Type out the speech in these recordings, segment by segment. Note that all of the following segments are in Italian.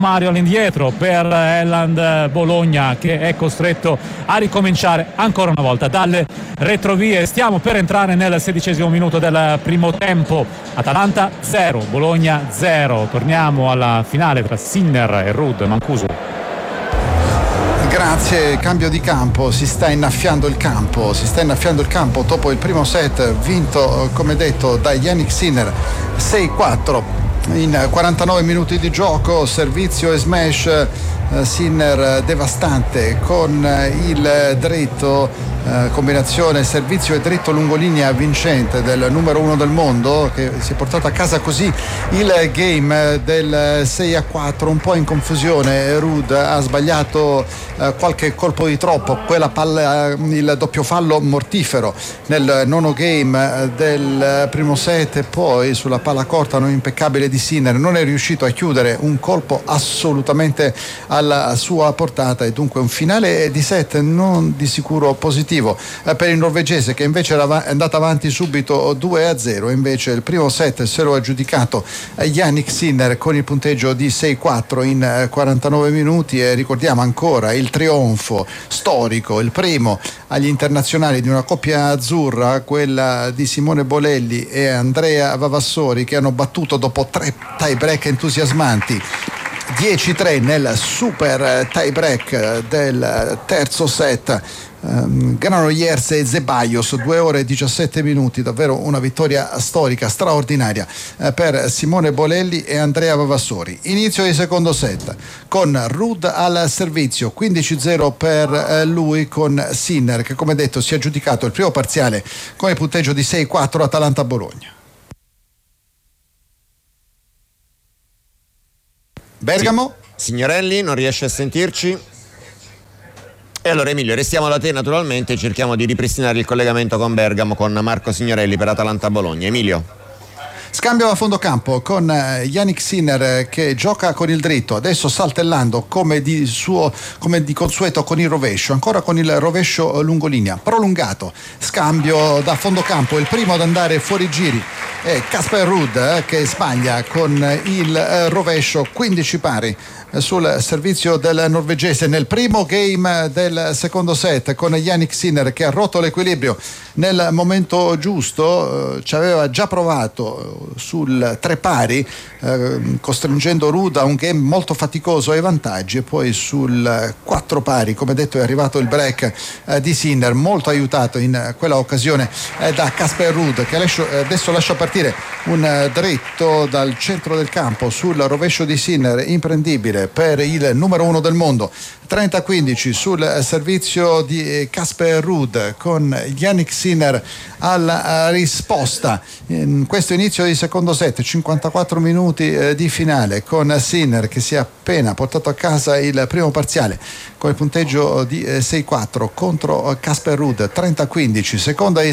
Mario all'indietro per Eland Bologna, che è costretto a ricominciare ancora una volta dalle retrovie. Stiamo per entrare nel 16° minuto del primo tempo. Atalanta 0, Bologna 0. Torniamo alla finale tra Sinner e Ruud. Mancuso. Grazie, cambio di campo, si sta innaffiando il campo dopo il primo set vinto, come detto, da Jannik Sinner 6-4 in 49 minuti di gioco, servizio e smash. Sinner devastante con il dritto, combinazione servizio e dritto lungolinea vincente del numero 1 del mondo, che si è portato a casa così il game del 6-4, un po' in confusione. Ruud ha sbagliato qualche colpo di troppo, quella palla, il doppio fallo mortifero nel nono game del primo set, e poi sulla palla corta non impeccabile di Sinner non è riuscito a chiudere un colpo assolutamente alla sua portata, e dunque un finale di set non di sicuro positivo per il norvegese, che invece era andato avanti subito 2-0. Invece il primo set se lo ha aggiudicato Jannik Sinner con il punteggio di 6-4 in 49 minuti, e ricordiamo ancora il trionfo storico, il primo agli internazionali di una coppia azzurra, quella di Simone Bolelli e Andrea Vavassori, che hanno battuto dopo 3 tie break entusiasmanti 10-3 nel super tie break del terzo set. Granollers e Zeballos, 2 ore e 17 minuti, davvero una vittoria storica straordinaria per Simone Bolelli e Andrea Vavassori. Inizio di secondo set con Ruud al servizio, 15-0 per lui, con Sinner che, come detto, si è aggiudicato il primo parziale con il punteggio di 6-4 Atalanta-Bologna. Bergamo? Signorelli, non riesce a sentirci? E allora, Emilio, restiamo da te naturalmente e cerchiamo di ripristinare il collegamento con Bergamo, con Marco Signorelli per Atalanta-Bologna. Emilio. Scambio a fondo campo con Jannik Sinner che gioca con il dritto, adesso saltellando come di consueto con il rovescio, ancora con il rovescio lungolinea, prolungato. Scambio da fondo campo, il primo ad andare fuori giri è Casper Ruud che sbaglia con il rovescio, 15 pari sul servizio del norvegese nel primo game del secondo set, con Jannik Sinner che ha rotto l'equilibrio nel momento giusto. Ci aveva già provato sul 3 pari, costringendo Ruud a un game molto faticoso ai vantaggi, e poi sul 4 pari, come detto, è arrivato il break di Sinner, molto aiutato in quella occasione da Casper Ruud, che adesso lascia partire un dritto dal centro del campo sul rovescio di Sinner, imprendibile per il numero 1 del mondo. 30-15 sul servizio di Casper Ruud, con Jannik Sinner alla risposta in questo inizio di secondo set. 54 minuti di finale, con Sinner che si è appena portato a casa il primo parziale con il punteggio di 6-4 contro Casper Ruud. 30-15, seconda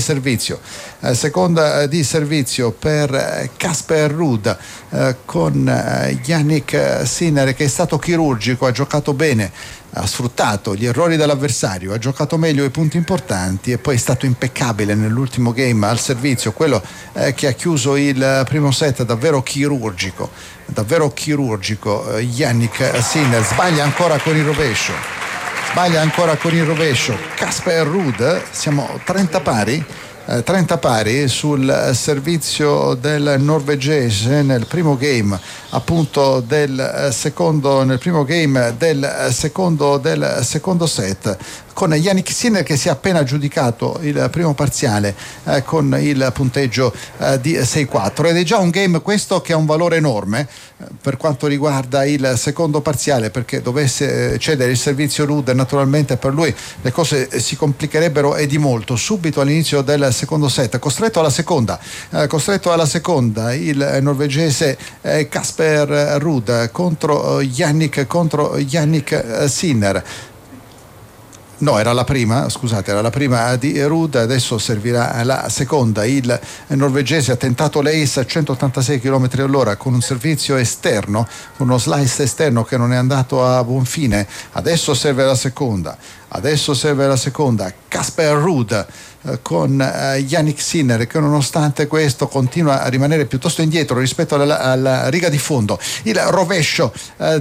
di servizio per Casper Ruud, con Jannik Sinner che è stato chirurgico, ha giocato bene, ha sfruttato gli errori dell'avversario, ha giocato meglio i punti importanti, e poi è stato impeccabile nell'ultimo game al servizio, quello che ha chiuso il primo set. Davvero chirurgico Jannik Sinner. Sbaglia ancora con il rovescio Casper Ruud. Siamo 30 pari sul servizio del norvegese nel primo game appunto del secondo set, con Jannik Sinner che si è appena aggiudicato il primo parziale con il punteggio di 6-4, ed è già un game questo che ha un valore enorme per quanto riguarda il secondo parziale, perché dovesse cedere il servizio Ruud, naturalmente per lui le cose si complicherebbero e di molto. Subito all'inizio del secondo set, costretto alla seconda il norvegese Casper Ruud contro Jannik Sinner. No, era la prima di Ruud, adesso servirà la seconda. Il norvegese ha tentato l'ace a 186 km all'ora con un servizio esterno, uno slice esterno che non è andato a buon fine. Adesso serve la seconda. Casper Ruud con Jannik Sinner, che nonostante questo continua a rimanere piuttosto indietro rispetto alla riga di fondo. Il rovescio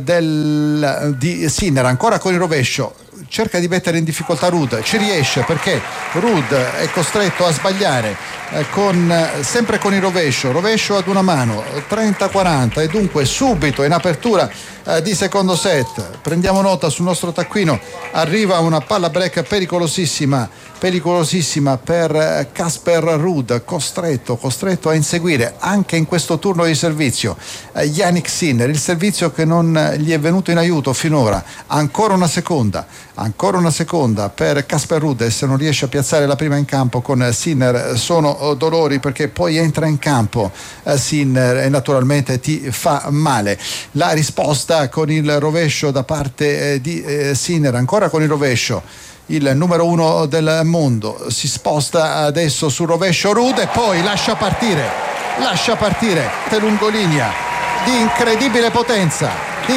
di Sinner, ancora con il rovescio, cerca di mettere in difficoltà Ruud, ci riesce perché Ruud è costretto a sbagliare sempre con il rovescio ad una mano, 30-40, e dunque subito in apertura di secondo set, prendiamo nota sul nostro taccuino, arriva una palla break pericolosissima per Casper Ruud, costretto a inseguire anche in questo turno di servizio Jannik Sinner, il servizio che non gli è venuto in aiuto finora. Ancora una seconda per Casper Ruud, e se non riesce a piazzare la prima in campo con Sinner sono dolori, perché poi entra in campo Sinner e naturalmente ti fa male. La risposta con il rovescio da parte di Sinner, ancora con il rovescio, il numero 1 del mondo si sposta adesso sul rovescio Ruud e poi lascia partire lungolinea di incredibile potenza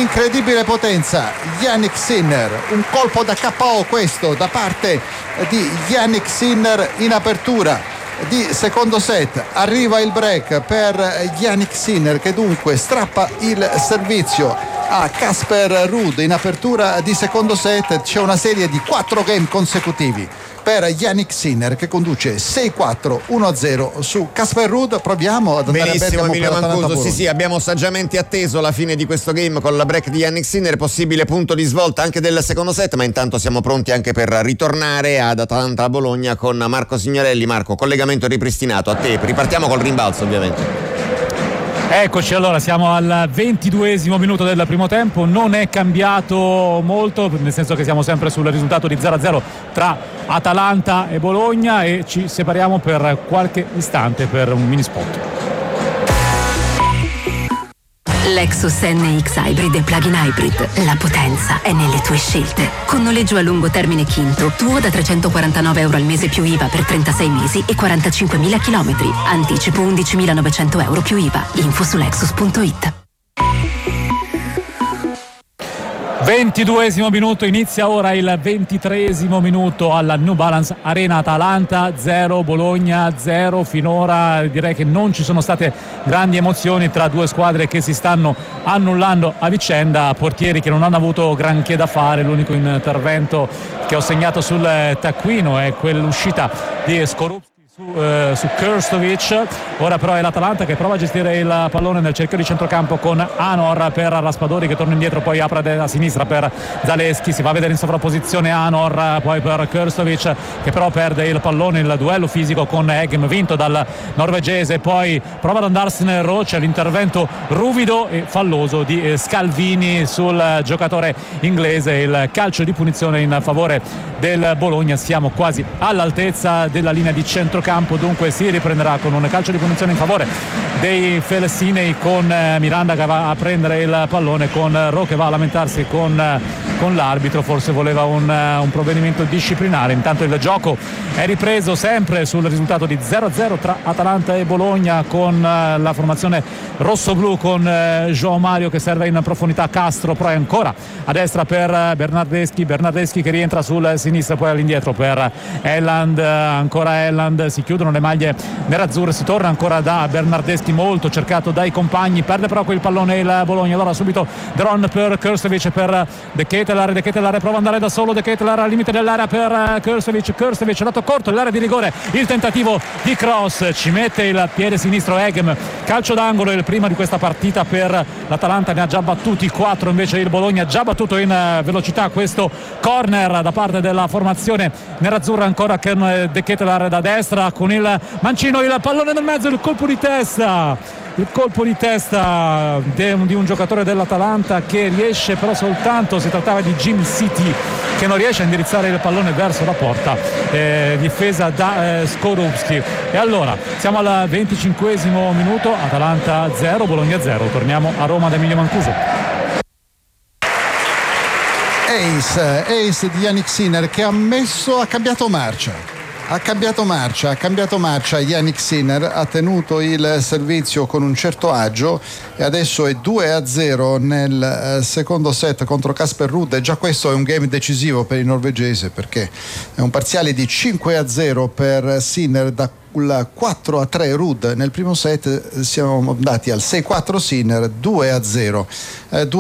Jannik Sinner, un colpo da KO questo da parte di Jannik Sinner in apertura di secondo set. Arriva il break per Jannik Sinner, che dunque strappa il servizio a Casper Ruud in apertura di secondo set. C'è una serie di 4 game consecutivi per Jannik Sinner, che conduce 6-4, 1-0 su Casper Ruud. Proviamo ad andare benissimo, a Emilio Mancuso. Sì, abbiamo saggiamente atteso la fine di questo game con la break di Jannik Sinner, possibile punto di svolta anche del secondo set, ma intanto siamo pronti anche per ritornare ad Atalanta-Bologna con Marco Signorelli. Marco, collegamento ripristinato, a te. Ripartiamo col rimbalzo, ovviamente. Eccoci, allora siamo al 22esimo minuto del primo tempo, non è cambiato molto, nel senso che siamo sempre sul risultato di 0-0 tra Atalanta e Bologna, e ci separiamo per qualche istante per un mini spot. Lexus NX Hybrid e Plug-in Hybrid. La potenza è nelle tue scelte. Con noleggio a lungo termine Quinto, tuo da €349 al mese più IVA per 36 mesi e 45.000 chilometri. Anticipo €11.900 più IVA. Info su Lexus.it. 22esimo minuto, inizia ora il 23esimo minuto alla New Balance Arena. Atalanta 0, Bologna 0. Finora direi che non ci sono state grandi emozioni tra due squadre che si stanno annullando a vicenda, portieri che non hanno avuto granché da fare. L'unico intervento che ho segnato sul taccuino è quell'uscita di Skorupski su Krstovic. Ora però è l'Atalanta che prova a gestire il pallone nel cerchio di centrocampo con Anor per Raspadori, che torna indietro, poi apre a sinistra per Zalewski, si va a vedere in sovrapposizione Anor, poi per Krstovic che però perde il pallone. Il duello fisico con Egem vinto dal norvegese, poi prova ad andarsene Rocha, l'intervento ruvido e falloso di Scalvini sul giocatore inglese. Il calcio di punizione in favore del Bologna, siamo quasi all'altezza della linea di centrocampo, dunque si riprenderà con un calcio di punizione in favore dei Felsinei, con Miranda che va a prendere il pallone, con Ro che va a lamentarsi con l'arbitro, forse voleva un provvedimento disciplinare. Intanto il gioco è ripreso sempre sul risultato di 0-0 tra Atalanta e Bologna, con la formazione rosso-blu con João Mario che serve in profondità Castro, poi ancora a destra per Bernardeschi che rientra sul sinistro, poi all'indietro per Elland, ancora Elland, si chiudono le maglie nerazzurre, si torna ancora da Bernardeschi, molto cercato dai compagni, perde però quel pallone il Bologna. Allora subito Dron per Krstovic, per De Ketelaere prova ad andare da solo, De Ketelaere al limite dell'area per Krstovic lato corto dell'area di rigore, il tentativo di cross, ci mette il piede sinistro Egem, calcio d'angolo, il primo di questa partita per l'Atalanta, ne ha già battuti 4 invece il Bologna, già battuto in velocità questo corner da parte della formazione nerazzurra, ancora con De Ketelaere da destra con il mancino, il pallone nel mezzo, il colpo di testa di un giocatore dell'Atalanta che riesce però soltanto, si trattava di Jim City, che non riesce a indirizzare il pallone verso la porta, difesa da Skorupski. E allora siamo al 25esimo minuto, Atalanta 0, Bologna 0. Torniamo a Roma da Emilio Mancuso. Ace di Jannik Sinner, che ha cambiato marcia. Ha cambiato marcia Jannik Sinner, ha tenuto il servizio con un certo agio e adesso è 2-0 nel secondo set contro Casper Ruud, e già questo è un game decisivo per il norvegese, perché è un parziale di 5-0 per Sinner. Da il 4-3 Ruud nel primo set siamo andati al 6-4 Sinner, 2-0.